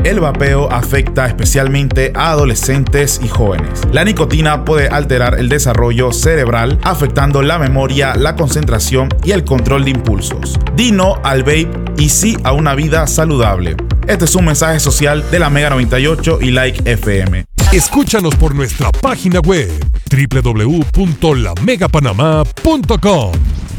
El vapeo afecta especialmente a adolescentes y jóvenes. La nicotina puede alterar el desarrollo cerebral, afectando la memoria, la concentración y el control de impulsos. Di no al vape y sí a una vida saludable. Este es un mensaje social de la Mega 98 y Like FM. Escúchanos por nuestra página web www.lamegapanamá.com.